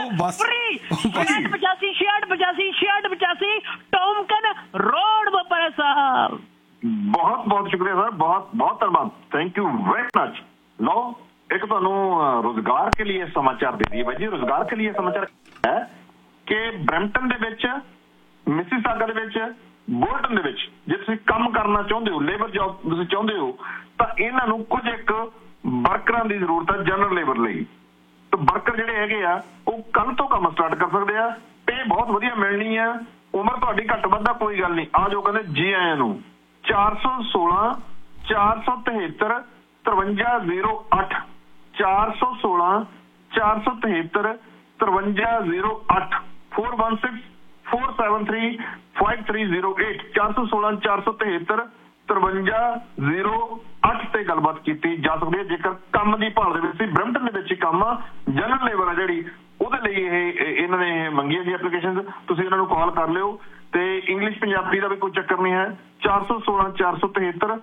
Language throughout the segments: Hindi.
बस फ्री 6685 टॉमकन रोड पर साहब। बहुत बहुत शुक्रिया सर, बहुत बहुत धन्यवाद, थैंक यू वेरी मच। लो एक ਤੁਹਾਨੂੰ ਰੋਜ਼ਗਾਰ के लिए समाचार दे दिए भाई जी। ਰੋਜ਼ਗਾਰ के लिए समाचार है कि ब्रैम्पटन ਦੇ ਵਿੱਚ, ਮਿਸੀਸਾਗਾ ਦੇ ਵਿੱਚ, ਬੋਲਟਨ ਦੇ ਵਿੱਚ ਜੇ ਤੁਸੀਂ ਕੰਮ ਕਰਨਾ ਚਾਹੁੰਦੇ ਹੋ, ਲੇਬਰ ਜੌਬ ਤੁਸੀਂ ਚਾਹੁੰਦੇ ਹੋ, ਤਾਂ ਇਹਨਾਂ ਨੂੰ ਕੁਝ ਇੱਕ ਵਰਕਰਾਂ ਦੀ ਜ਼ਰੂਰਤ ਹੈ ਜਨਰਲ ਲੇਬਰ ਲਈ। ਤਾਂ ਵਰਕਰ ਜਿਹੜੇ ਹੈਗੇ ਆ ਉਹ ਕੱਲ ਤੋਂ ਕੰਮ ਸਟਾਰਟ ਕਰ ਸਕਦੇ ਆ, ਪੇ ਬਹੁਤ ਵਧੀਆ ਮਿਲਣੀ ਆ, ਉਮਰ ਤੁਹਾਡੀ ਘੱਟ ਵੱਧ ਦਾ ਕੋਈ ਗੱਲ ਨਹੀਂ। ਆ ਜੋ ਕਹਿੰਦੇ ਜੀ ਆਇਆਂ ਨੂੰ 416 473 5308 416 473 5308 416 473 5308 416 473 5308 ਤੇ ਗੱਲਬਾਤ ਕੀਤੀ ਜਾ ਸਕਦੀ ਹੈ ਜੇਕਰ ਕੰਮ ਦੀ ਭਾਲ ਦੇ ਵਿੱਚ। ਬ੍ਰੈਂਪਟਨ ਦੇ ਵਿੱਚ ਹੀ ਕੰਮ ਆ, ਜਨਰਲ ਲੇਬਰ ਆ ਜਿਹੜੀ, ਉਹਦੇ ਲਈ ਇਹਨਾਂ ਨੇ ਮੰਗੀਆਂ ਜੀ ਐਪਲੀਕੇਸ਼ਨ। ਤੁਸੀਂ ਇਹਨਾਂ ਨੂੰ ਕਾਲ ਕਰ ਲਿਓ ਤੇ ਇੰਗਲਿਸ਼ ਪੰਜਾਬੀ ਦਾ ਵੀ ਕੋਈ ਚੱਕਰ ਨਹੀਂ ਹੈ। 416 473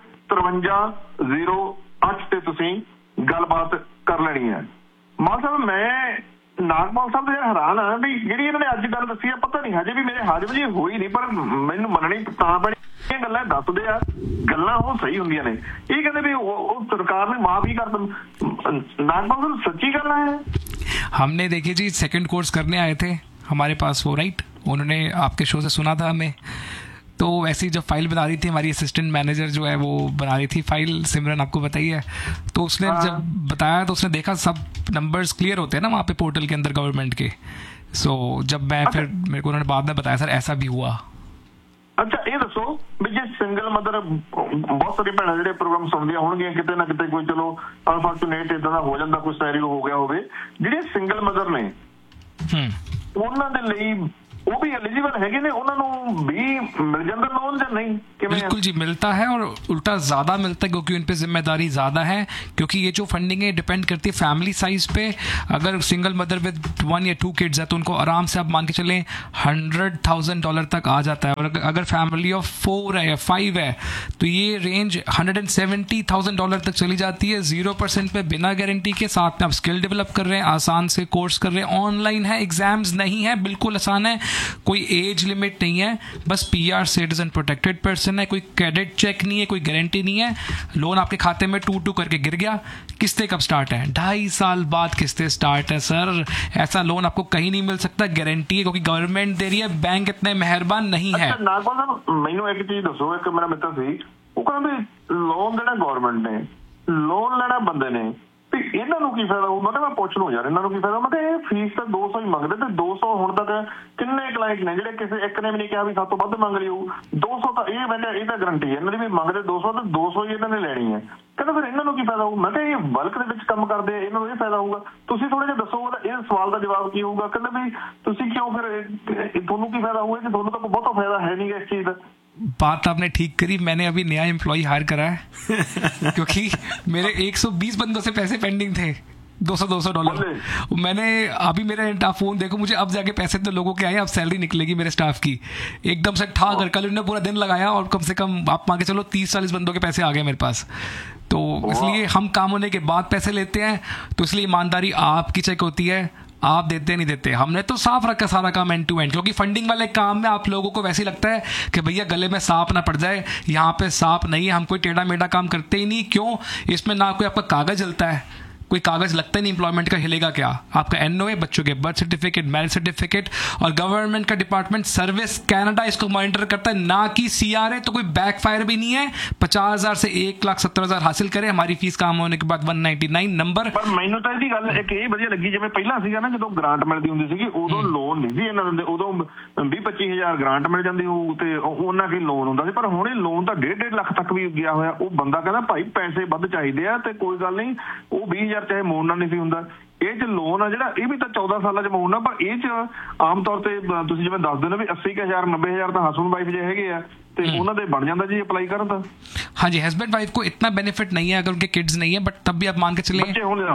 5308 ਤੇ ਤੁਸੀਂ ਗੱਲਬਾਤ ਕਰ ਲੈਣੀ ਹੈ। ਮਾਨ ਸਾਹਿਬ ਮੈਂ ਨਾਗਪਾਲ ਸਾਹਿਬ ਦੇ ਹੈਰਾਨ ਆ ਵੀ ਜਿਹੜੀ ਇਹਨਾਂ ਨੇ ਅੱਜ ਗੱਲ ਦੱਸੀ ਆ, ਪਤਾ ਨਹੀਂ ਹਜੇ ਵੀ ਮੇਰੇ ਹਾਜ਼ਮ ਜੀ ਹੋਈ ਨਹੀਂ, ਪਰ ਮੈਨੂੰ ਮੰਨਣੀ ਤਾਂ ਪੈਣੀ। ਇਹ ਗੱਲਾਂ ਦੱਸਦੇ ਆ, ਗੱਲਾਂ ਉਹ ਸਹੀ ਹੁੰਦੀਆਂ ਨੇ। ਇਹ ਕਹਿੰਦੇ ਵੀ ਉਹ ਸਰਕਾਰ ਨੇ माफ ही कर दो। नागपाल साहब सच्ची गल है? हमने देखिए जी सेकंड कोर्स करने आए थे हमारे पास वो, राइट, उन्होंने आपके शो से सुना था हमें, तो ऐसी जब फाइल बना रही थी हमारी असिस्टेंट मैनेजर जो है वो बना रही थी फाइल, सिमरन आपको बताइए, तो उसने जब बताया तो उसने देखा सब नंबर्स क्लियर होते हैं ना वहाँ पे पोर्टल के अंदर गवर्नमेंट के। सो जब मैं फिर मेरे को उन्होंने बाद में बताया सर ऐसा भी हुआ। अच्छा ये दसो भी जे सिंगल मदर, बहुत सारी भैन ਜਿਹੜੇ ਪ੍ਰੋਗਰਾਮ ਸੁਣਦੀਆਂ ਹੋਣਗੀਆਂ, ਕਿਤੇ ਨਾ ਕਿਤੇ ਕੋਈ ਚਲੋ ਅਨਫੋਰਚੂਨੇਟ ਇਦਾਂ ਦਾ ਹੋ ਜਾਂਦਾ, ਕੋਈ ਸੈਨੈਰੀਓ ਹੋ ਗਿਆ ਹੋਵੇ, ਜਿਹੜੀਆਂ ਸਿੰਗਲ ਮਦਰ ਨੇ ਉਹਨਾਂ ਦੇ ਲਈ वो भी एलिजिबल है कि नहीं, उन्होंने भी मिल जाता लोन या नहीं? बिल्कुल जी मिलता है, और उल्टा ज़्यादा मिलता है क्योंकि उन पे जिम्मेदारी ज़्यादा है। क्योंकि ये जो फंडिंग है डिपेंड करती है फैमिली साइज़ पे। अगर सिंगल मदर विद 1 या 2 किड्स है तो उनको आराम से आप मान के चलें $100,000 तक आ जाता है। और अगर फैमिली ऑफ 4 है या 5 है तो ये रेंज $170,000 तक चली जाती है, 0% पे बिना गारंटी के। साथ में आप स्किल डेवलप कर रहे हैं, आसान से कोर्स कर रहे हैं, ऑनलाइन है, एग्जाम्स नहीं है, बिल्कुल आसान है, कोई एज लिमिट नहीं है, बस PR सिटीजन प्रोटेक्टेड पर्सन है, कोई क्रेडिट चेक नहीं है, कोई गारंटी नहीं है। लोन आपके खाते में 2-2 करके गिर गया, किस्तें कब स्टार्ट है? 2.5 साल बाद किस्तें स्टार्ट है सर। ऐसा लोन आपको कहीं नहीं मिल सकता, गारंटी है क्योंकि गवर्नमेंट दे रही है, बैंक इतने मेहरबान नहीं है। नागपाल साहब मैनू एक चीज दसो, एक मेरा मित्र सी वो कहंदा लोन देना गवर्नमेंट ने, लोन लेना बंदे ने, ਇਹਨਾਂ ਨੂੰ ਕੀ ਫਾਇਦਾ ਹੋਊ? ਮੈਂ ਪੁੱਛ ਲੂ ਯਾਰ ਇਹਨਾਂ ਨੂੰ ਕੀ ਫਾਇਦਾ? ਮੈਂ ਕਿਹਾ ਇਹ ਫੀਸ ਤਾਂ 200 ਹੀ ਮੰਗਦੇ, ਤੇ 200 ਹੁਣ ਤੱਕ ਕਿੰਨੇ ਕਲਾਇੰਟ ਨੇ ਜਿਹੜੇ ਕਿਸੇ ਇੱਕ ਨੇ ਵੀ ਨਹੀਂ ਕਿਹਾ ਵੀ ਸਭ ਤੋਂ ਵੱਧ ਮੰਗ ਲਈ ਹੋਊ। 200 ਤਾਂ ਇਹ ਵੈਸੇ ਇਹ ਤਾਂ ਗਰੰਟੀ ਹੈ ਇਹਨਾਂ ਦੀ ਵੀ ਮੰਗਦੇ 200, ਤੇ 200 ਹੀ ਇਹਨਾਂ ਨੇ ਲੈਣੀ ਹੈ। ਕਹਿੰਦਾ ਫਿਰ ਇਹਨਾਂ ਨੂੰ ਕੀ ਫਾਇਦਾ ਹੋਊ? ਮੈਂ ਕਿਹਾ ਇਹ ਬਲਕ ਦੇ ਵਿੱਚ ਕੰਮ ਕਰਦੇ ਆ, ਇਹਨਾਂ ਨੂੰ ਇਹ ਫਾਇਦਾ ਹੋਊਗਾ। ਤੁਸੀਂ ਥੋੜਾ ਜਿਹਾ ਦੱਸੋ ਇਹ ਸਵਾਲ ਦਾ ਜਵਾਬ ਕੀ ਹੋਊਗਾ? ਕਹਿੰਦੇ ਵੀ ਤੁਸੀਂ ਕਿਉਂ ਫਿਰ ਤੁਹਾਨੂੰ ਕੀ ਫਾਇਦਾ ਹੋਊਗਾ ਕਿ ਤੁਹਾਨੂੰ ਤਾਂ ਬਹੁਤਾ ਫਾਇਦਾ ਹੈ ਨਹੀਂ ਇਸ चीज का। बात आपने ठीक करी, मैंने अभी नया एम्प्लॉय हायर करा है क्योंकि मेरे 120 बंदों से पैसे पेंडिंग थे, $200 मैंने अभी मेरा फोन देखो, मुझे अब जाके पैसे तो लोगों के आए, अब सैलरी निकलेगी मेरे स्टाफ की एकदम से ठा कर। कल उन्होंने पूरा दिन लगाया और कम से कम आप मान के चलो 30-40 बंदों के पैसे आ गए मेरे पास। तो इसलिए हम काम होने के बाद पैसे लेते हैं, तो इसलिए ईमानदारी आपकी चेक होती है, आप देते नहीं देते। हमने तो साफ रखा सारा काम एंड टू एंड, क्योंकि फंडिंग वाले काम में आप लोगों को वैसे ही लगता है कि भैया गले में सांप ना पड़ जाए। यहाँ पे सांप नहीं है, हम कोई टेढ़ा मेढ़ा काम करते ही नहीं। क्यों? इसमें ना कोई आपका कागज हिलता है, कोई कागज लगता ही नहीं एम्प्लॉयमेंट का, हिलेगा क्या? आपका NOA, बच्चों के बर्थ सर्टिफिकेट, मैरिज सर्टिफिकेट, और गवर्नमेंट का डिपार्टमेंट सर्विस कनाडा इसको मॉनिटर करता है, ना कि CRA। तो कोई बैकफायर भी नहीं है। 50,000 से 1,70,000 हासिल करें, हमारी फीस काम होने के बाद 199 नंबर। पर ਮੈਨੂੰ ਤਾਂ ਇਹਦੀ ਗੱਲ ਇੱਕ ਇਹ ਵਧੀਆ ਲੱਗੀ, ਜਿਵੇਂ ਪਹਿਲਾਂ ਸੀਗਾ ਨਾ ਜਦੋਂ ਗ੍ਰਾਂਟ ਮਿਲਦੀ ਹੁੰਦੀ ਸੀਗੀ ਉਦੋਂ ਲੋਨ ਨਹੀਂ ਸੀ ਇਹਨਾਂ ਦਿੰਦੇ, ਉਦੋਂ 20-25,000 ਗ੍ਰਾਂਟ ਮਿਲ ਜਾਂਦੀ ਹੋਊ ਤੇ ਉਹਨਾਂ ਕੀ ਲੋਨ ਹੁੰਦਾ ਸੀ। ਪਰ ਹੁਣ ਇਹ ਲੋਨ ਤਾਂ 1.5 ਲੱਖ ਤੱਕ ਵੀ ਗਿਆ ਹੋਇਆ। ਉਹ ਬੰਦਾ ਕਹਿੰਦਾ ਭਾਈ ਪੈਸੇ ਵੱਧ ਚਾਹੀਦੇ ਆ ਤੇ ਕੋਈ ਗੱਲ ਨਹੀਂ, ਉਹ 20,000 ਚਾਹੇ ਮੋੜਨਾ ਨਹੀਂ ਸੀ ਹੁੰਦਾ। ਇਹ ਚ ਲੋਨ ਆ ਜਿਹੜਾ ਇਹ ਵੀ ਤਾਂ 14 ਸਾਲਾਂ ਚ ਮੋੜਨਾ, ਪਰ ਇਹ ਚ ਆਮ ਤੌਰ ਤੇ ਤੁਸੀਂ ਜਿਵੇਂ ਦੱਸਦੇ ਨੇ ਵੀ 80,000 90,000 ਤਾਂ ਹਸਬੈਂਡ ਵਾਈਫ ਜੇ ਹੈਗੇ ਆ ਤੇ ਉਹਨਾਂ ਦੇ बन जाता जी अप्लाई करन दा। हाँ जी, हस्बैंड वाइफ को इतना बेनिफिट नहीं है अगर उनके किड्स नहीं है, बट तब भी आप मान के चले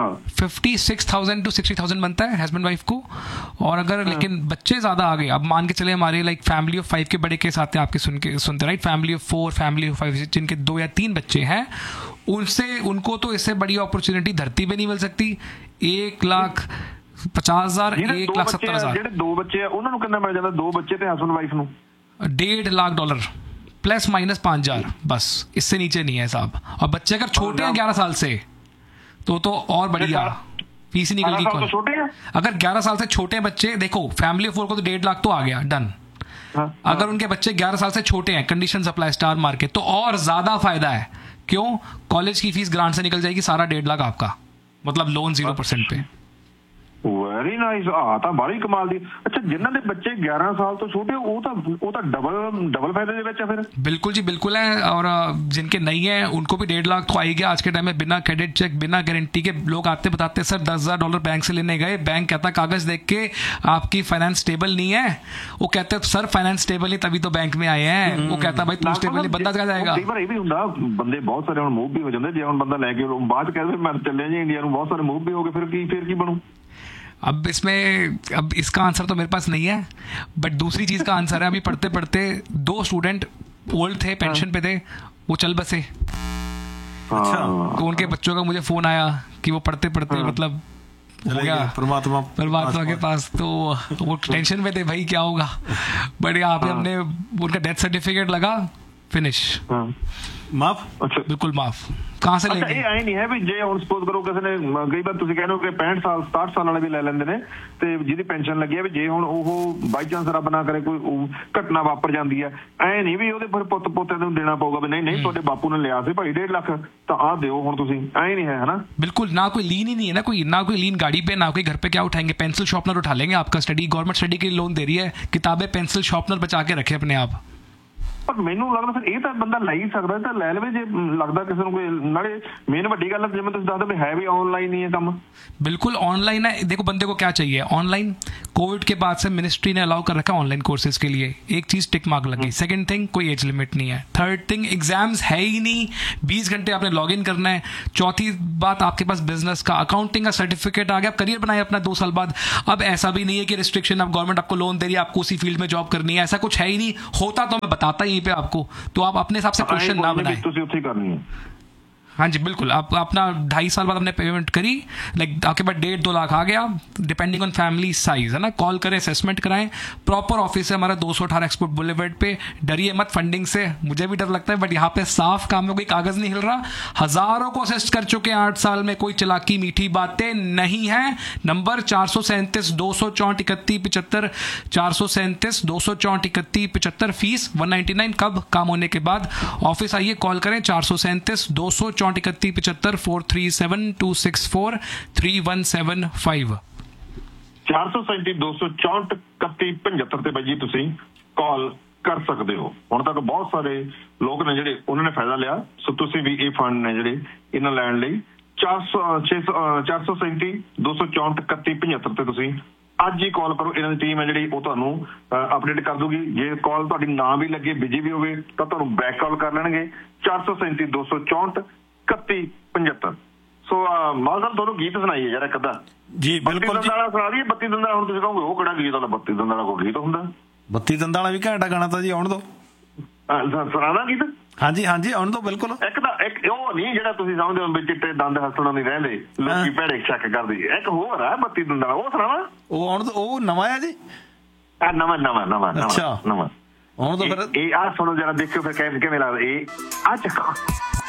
56,000 to 60,000 बनता है हस्बैंड वाइफ को। और अगर लेकिन बच्चे ज्यादा आ गए, अब मान के चले हमारे लाइक फैमिली ऑफ 5 के बड़े केस आते हैं आपके सुनते right, family of 4, family of 5 जिनके 2 या 3 बच्चे हैं, उनको तो इससे बड़ी अपॉर्चुनिटी धरती पे नहीं मिल सकती। 1,00,000 50,000 1,70,000 ਜਿਹੜੇ 2 ਬੱਚੇ ਆ ਉਹਨਾਂ ਨੂੰ ਕਿੰਨਾ ਮਿਲ ਜਾਂਦਾ? 2 ਬੱਚੇ ਤੇ ਹਸਬैंड वाइफ ਨੂੰ $1.5 लाख प्लस माइनस 5,000 बस, इससे नीचे नहीं है साहब। और बच्चे अगर छोटे हैं 11 साल से तो और बढ़िया फीस निकल गई। छोटे हैं अगर 11 साल से छोटे बच्चे, देखो फैमिली ऑफ 4 को तो 1.5 लाख तो आ गया डन। अगर उनके बच्चे 11 साल से छोटे हैं, कंडीशन अप्लाई स्टार मार्केट, तो और ज्यादा फायदा है। क्यों? कॉलेज की फीस ग्रांट से निकल जाएगी, सारा 1.5 लाख आपका, मतलब लोन 0% पे। Very nice. ਤਾਂ ਬੜੀ ਕਮਾਲ ਦੀ। ਅੱਛਾ, ਜਿਨ੍ਹਾਂ ਦੇ ਬੱਚੇ 11 ਸਾਲ ਤੋਂ ਛੋਟੇ ਉਹ ਤਾਂ डबल फायदे ਦੇ ਵਿੱਚ ਆ ਫਿਰ। बिल्कुल जी बिल्कुल है। और जिनके नहीं है उनको भी 1.5 लाख तो आएगा आज के टाइम में, बिना क्रेडिट चेक बिना गारंटी के। लोग आते बताते सर $10,000 बैंक से लेने गए, बैंक कहता कागज देख के आपकी फाइनेंस स्टेबल नहीं है। वो कहते सर फाइनेंस स्टेबल नहीं तभी तो बैंक में आए हैं। वो कहता भाई तू स्टेबल नहीं, बंदा जाएगा। ਕਈ ਵਾਰ ਇਹ ਵੀ ਹੁੰਦਾ, ਬੰਦੇ ਬਹੁਤ ਸਾਰੇ ਹੁਣ ਮੂਵ ਵੀ ਹੋ ਜਾਂਦੇ। ਜੇ ਹੁਣ ਬੰਦਾ ਲੈ ਕੇ ਬਾਅਦ ਕਹਿੰਦੇ ਮੈਂ ਚੱਲੇ ਜੀ ਇੰਡੀਆ ਨੂੰ, ਬਹੁਤ ਸਾਰੇ ਮੂਵ भी हो गए, ਫਿਰ ਕੀ ਬਣੂ? अब इसका आंसर तो मेरे पास नहीं है, बट दूसरी चीज का आंसर है। अभी पढ़ते पढ़ते 2 स्टूडेंट ओल्ड थे, पेंशन पे थे, वो चल बसे। अच्छा। तो उनके बच्चों का मुझे फोन आया कि वो पढ़ते पढ़ते मतलब हो गया परमात्मा के पास। तो वो टेंशन में थे भाई क्या होगा, बट यहाँ पे हमने उनका डेथ सर्टिफिकेट लगा, फिनिश, माफ। अच्छा, बिल्कुल माफ। कहाँ से लेंगे? ਇਹ ਐ ਨਹੀਂ ਹੈ ਵੀ ਜੇ ਹੁਣ ਸਪੋਜ਼ ਕਰੋ ਕਿਸੇ ਨੇ, ਕਈ ਵਾਰ ਤੁਸੀਂ ਕਹਿੰਦੇ ਹੋ ਕਿ 65 ਸਾਲ 67 ਸਾਲ ਵਾਲੇ ਵੀ ਲੈ ਲੈਂਦੇ ਨੇ, ਤੇ ਜਿਹਦੀ ਪੈਨਸ਼ਨ ਲੱਗੀ ਹੈ, ਵੀ ਜੇ ਹੁਣ ਉਹ ਬਾਈ ਚਾਂਸ ਰੱਬ ਨਾ ਕਰੇ ਕੋਈ ਘਟਨਾ ਵਾਪਰ ਜਾਂਦੀ ਹੈ, ਐ ਨਹੀਂ ਵੀ ਉਹਦੇ ਫਿਰ ਪੁੱਤ ਪੋਤੇ ਨੂੰ ਦੇਣਾ ਪਊਗਾ ਵੀ ਨਹੀਂ ਤੁਹਾਡੇ ਬਾਪੂ ਨੇ ਲਿਆ ਸੀ ਭਾਈ 1.5 ਲੱਖ ਤਾਂ ਆਹ ਦਿਓ ਹੁਣ ਤੁਸੀਂ, ਐ नहीं है ना। बिल्कुल, ना कोई लीन ही नहीं है ना कोई लीन गाड़ी पे, ना कोई घर पे क्या उठाएंगे, पेंसिल शार्पनर उठा लेंगे आपका। स्टडी गवर्नमेंट स्टडी के लिए लोन दे रही है, किताबें पेंसिल शार्पनर बचा के रखे अपने आप। ਪਰ ਮੈਨੂੰ ਲੱਗਦਾ ਫਿਰ ਇਹ ਤਾਂ ਬੰਦਾ ਲੈ ਹੀ ਸਕਦਾ, ਤਾਂ ਲੈ ਲਵੇ ਜੇ ਲੱਗਦਾ ਕਿਸੇ ਨੂੰ ਕੋਈ। ਨਾਲੇ ਮੇਨ ਵੱਡੀ ਗੱਲ ਜਿਵੇਂ ਤੁਸੀਂ ਦੱਸਦੇ ਵੀ ਹੈ ਵੀ ऑनलाइन ही है ਕੰਮ। बिल्कुल ऑनलाइन है। देखो बंदे को क्या चाहिए ऑनलाइन। कोविड के बाद से मिनिस्ट्री ने अलाउ कर रखा है ऑनलाइन कोर्सेज के लिए। एक चीज टिक मार्क लगी। सेकंड थिंग, कोई एज लिमिट नहीं है। थर्ड थिंग, एग्जाम्स है ही नहीं, 20 घंटे आपने लॉग इन करना है। चौथी बात, आपके पास बिजनेस का अकाउंटिंग का सर्टिफिकेट आ गया, आप करियर बनाए अपना 2 साल बाद। अब ऐसा भी नहीं है कि रिस्ट्रिक्शन, अब गवर्नमेंट आपको लोन दे रही है, आपको उसी फील्ड में जॉब करनी है, ऐसा कुछ है ही नहीं। होता तो मैं बताता यहीं पे आपको, तो आप अपने हिसाब से क्वेश्चन ना बनाएं। हाँ जी बिल्कुल, आप अपना 2.5 साल बाद अपने पेमेंट करी, लाइक आपके पास 1.5-2 लाख आ गया, डिपेंडिंग ऑन फैमिली साइज, है ना। कॉल करें, असेसमेंट कराएं। प्रॉपर ऑफिस है हमारा 218 एक्सपोर्ट बुलेवर्ड पे। डरिए मत फंडिंग से, मुझे भी डर लगता है, बट यहाँ पे साफ काम में कोई कागज नहीं हिल रहा। हजारों को असिस्ट कर चुके हैं 8 साल में, कोई चलाकी मीठी बातें नहीं है। Number 437 264 3175, 437 264 3175, fees 199। कब? काम होने के बाद। ऑफिस आइए, कॉल करें 437 264 3175 437 264 3175 437 264 3175 ਤੇ ਬਾਈ ਜੀ ਤੁਸੀਂ ਕਾਲ ਕਰ ਸਕਦੇ ਹੋ। ਹੁਣ ਤੱਕ ਬਹੁਤ ਸਾਰੇ ਲੋਕ ਨੇ ਜਿਹੜੇ ਉਹਨਾਂ ਨੇ ਫਾਇਦਾ ਲਿਆ, ਸੋ ਤੁਸੀਂ ਵੀ ਇਹ ਫੰਡ ਨੇ ਜਿਹੜੇ ਇਹਨਾਂ ਲੈਣ ਲਈ 437 264 3175 ਤੇ ਤੁਸੀਂ ਅੱਜ ਹੀ ਕਾਲ ਕਰੋ। ਇਹਨਾਂ ਦੀ ਟੀਮ ਹੈ ਜਿਹੜੀ ਉਹ ਤੁਹਾਨੂੰ ਅਪਡੇਟ ਕਰ ਦੂਗੀ। ਜੇ ਕਾਲ ਤੁਹਾਡੀ ਨਾ ਵੀ ਲੱਗੇ, ਬਿਜੀ ਵੀ ਹੋਵੇ, ਤਾਂ ਤੁਹਾਨੂੰ ਬੈਕ ਕਾਲ ਕਰ ਲੈਣਗੇ 437 264 3175। ਸੋ ਮਾਲ ਸਾਹਿਬ ਤੁਹਾਨੂੰ ਗੀਤ ਸੁਣਾਈਏ ਯਾਰ ਇੱਕ ਅੱਧਾ। ਜੀ ਬਿਲਕੁਲ ਜੀ, ਸੁਣਾ ਦਈਏ 32 ਦੰਦਾਂ। ਹੁਣ ਤੁਸੀਂ ਕਹੋਗੇ ਉਹ ਕਿਹੜਾ ਗੀਤ ਹੁੰਦਾ? 32 ਦੰਦਾਂ ਦਾ ਕੋਈ ਗੀਤ ਹੁੰਦਾ? 32 ਦੰਦਾਂ ਵਾਲਾ ਵੀ ਘੰਟਾ ਗਾਣਾ ਤਾਂ ਜੀ ਆਉਣ ਦੋ, ਸੁਣਾਦਾ ਗੀਤ। ਹਾਂਜੀ ਆਉਣ ਦੋ ਬਿਲਕੁਲ। ਇੱਕ ਉਹ ਨਹੀਂ ਜਿਹੜਾ ਤੁਸੀਂ ਸਮਝਦੇ ਹੋ ਵੀ ਚਿੱਟੇ ਦੰਦ ਹੱਸਣੋਂ ਨਹੀਂ ਰਹਿੰਦੇ, ਲੋਕੀ ਭੈੜੇ ਸ਼ੱਕ ਕਰਦੇ। ਇੱਕ ਹੋਰ ਆ 32 ਦੰਦਾਂ ਵਾਲਾ, ਉਹ ਸੁਣਾਵਾ। ਉਹ ਆਉਣ ਦੋ, ਉਹ ਨਵਾਂ ਆ ਜੀ। ਨਵਾਂ। ਅੱਛਾ, ਨਵਾਂ ਆਉਣ ਦੋ ਫਿਰ। ਇਹ ਆ ਸੁਣੋ ਜਰਾ, ਦੇਖਿਓ ਫਿਰ ਕਿਵੇਂ ਲੱਗਦਾ ਇਹ। ਆ ਚੱਕਾ